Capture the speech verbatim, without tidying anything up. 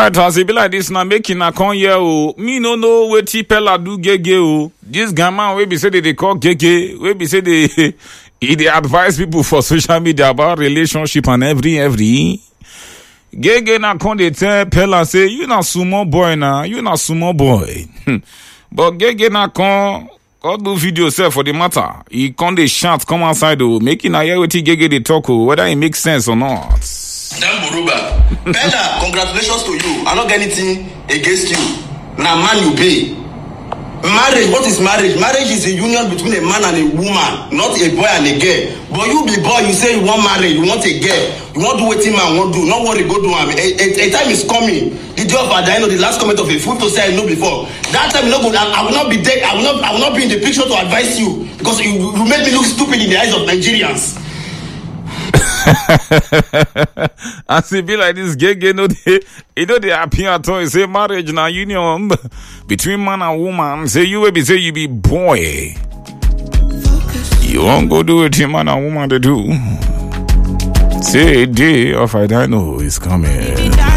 Alright, as it be like this now, making a con here, oh, me no know what Pella do gege, oh. This guy man, we be say they call gege, we be say they, they advise people for social media about relationship and every, every. Gege na con they tell Pella say, you not sumo boy now, you not sumo boy. But Gege na con, God do video self for the matter. He con they shout, come outside, oh, making a hear what Gege they talk, oh, whether it makes sense or not. Dan Buruba, Pella, congratulations to you. I don't get anything against you. Now, man, you be. Marriage, what is marriage? Marriage is a union between a man and a woman, not a boy and a girl. But you be boy, you say you want marriage, you want a girl, you want to do what a man want to do. Not worry, go do am. A, a, a time is coming. The day of our dying, the last comment of a fool to say I know before. That time, you know, I, I will not be dead. I will not. I will not be in the picture to advise you because you, you make me look stupid in the eyes of Nigerians. As it be like this, Gege, no, they, you know, they appear at all. Say marriage now union between man and woman. Say you will be say you be boy. You won't go do it, man and woman to do. Say a day of I don't know is coming.